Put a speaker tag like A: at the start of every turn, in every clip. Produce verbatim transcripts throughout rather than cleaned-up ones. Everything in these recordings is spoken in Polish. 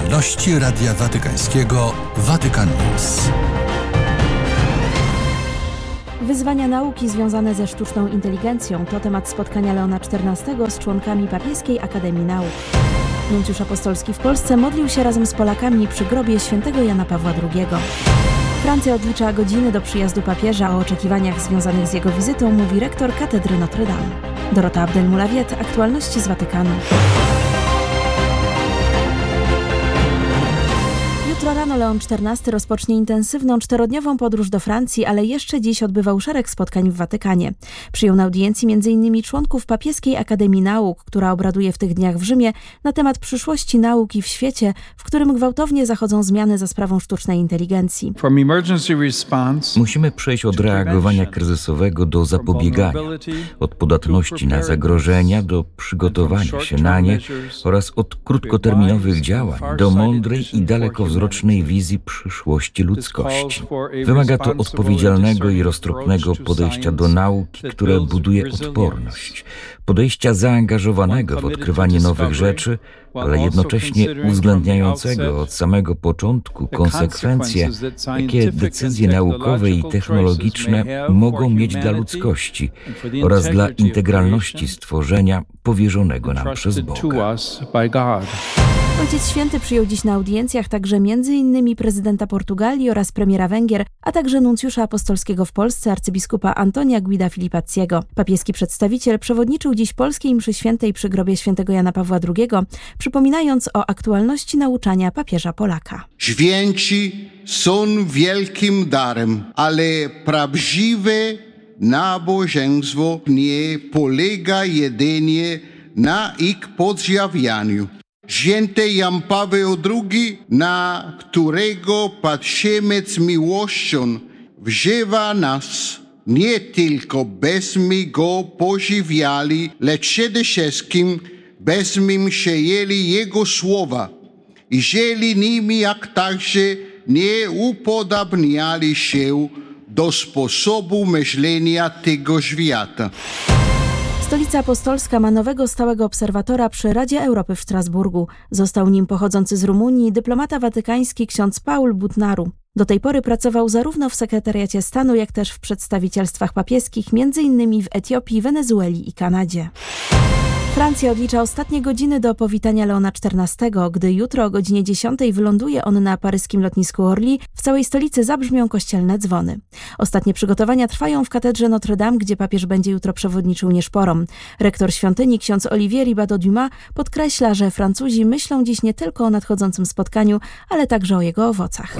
A: aktualności Radia Watykańskiego Vatican News.
B: Wyzwania nauki związane ze sztuczną inteligencją to temat spotkania Leona czternastego z członkami Papieskiej Akademii Nauk. Nuncjusz apostolski w Polsce modlił się razem z Polakami przy grobie świętego Jana Pawła drugiego. Francja odlicza godziny do przyjazdu papieża. O oczekiwaniach związanych z jego wizytą mówi rektor katedry Notre Dame. Dorota Abdelmoulawiet, aktualności z Watykanu. Jutro rano Leon czternasty rozpocznie intensywną czterodniową podróż do Francji, ale jeszcze dziś odbywał szereg spotkań w Watykanie. Przyjął na audiencji między innymi członków Papieskiej Akademii Nauk, która obraduje w tych dniach w Rzymie na temat przyszłości nauki w świecie, w którym gwałtownie zachodzą zmiany za sprawą sztucznej inteligencji.
C: Musimy przejść od reagowania kryzysowego do zapobiegania, od podatności na zagrożenia do przygotowania się na nie oraz od krótkoterminowych działań do mądrej i dalekowzrocznej wizji przyszłości ludzkości. Wymaga to odpowiedzialnego i roztropnego podejścia do nauki, które buduje odporność, podejścia zaangażowanego w odkrywanie nowych rzeczy, ale jednocześnie uwzględniającego od samego początku konsekwencje, jakie decyzje naukowe i technologiczne mogą mieć dla ludzkości oraz dla integralności stworzenia powierzonego nam przez Boga.
B: Ojciec Święty przyjął dziś na audiencjach także między innymi prezydenta Portugalii oraz premiera Węgier, a także nuncjusza apostolskiego w Polsce arcybiskupa Antonia Guida Filipacciego. Papieski przedstawiciel przewodniczył dziś polskiej mszy świętej przy grobie świętego Jana Pawła drugiego, przypominając o aktualności nauczania papieża Polaka.
D: Święci są wielkim darem, ale prawdziwe nabożeństwo nie polega jedynie na ich podziwianiu. Święty Jan Paweł drugi, na którego patrzymy z miłością, wzywa nas nie tylko byśmy go podziwiali, lecz przede wszystkim byśmy przyjęli jego słowa i żyli nimi, jak także nie upodabniali się do sposobu myślenia tego świata.
B: Stolica Apostolska ma nowego stałego obserwatora przy Radzie Europy w Strasburgu. Został nim pochodzący z Rumunii dyplomata watykański ksiądz Paul Butnaru. Do tej pory pracował zarówno w sekretariacie stanu, jak też w przedstawicielstwach papieskich, między innymi w Etiopii, Wenezueli i Kanadzie. Francja odlicza ostatnie godziny do powitania Leona czternastego. Gdy jutro o godzinie dziesiątej wyląduje on na paryskim lotnisku Orly, w całej stolicy zabrzmią kościelne dzwony. Ostatnie przygotowania trwają w katedrze Notre Dame, gdzie papież będzie jutro przewodniczył nieszporom. Rektor świątyni, ksiądz Olivier Ribado-Dumas, podkreśla, że Francuzi myślą dziś nie tylko o nadchodzącym spotkaniu, ale także o jego owocach.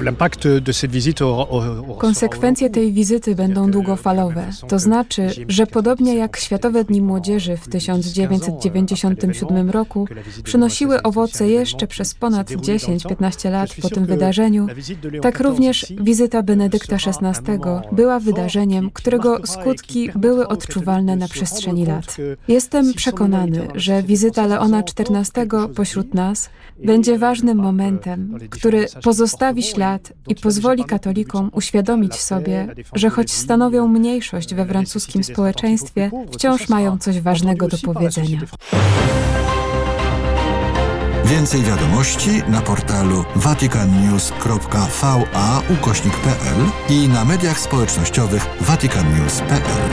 E: Konsekwencje tej wizyty będą długofalowe. To znaczy, że podobnie jak Światowe Dni Młodzieży w tysiąc dziewięćset dziewięćdziesiątym siódmym roku przynosiły owoce jeszcze przez ponad dziesięć piętnaście lat po tym wydarzeniu, tak również wizyta Benedykta szesnastego była wydarzeniem, którego skutki były odczuwalne na przestrzeni lat. Jestem przekonany, że wizyta Leona czternastego pośród nas będzie ważnym momentem, który pozostawi ślad i pozwoli katolikom uświadomić sobie, że choć stanowią mniejszość we francuskim społeczeństwie, wciąż mają coś ważnego do powiedzenia.
A: Więcej wiadomości na portalu vaticannews kropka va ukośnik p l i na mediach społecznościowych vaticannews kropka p l.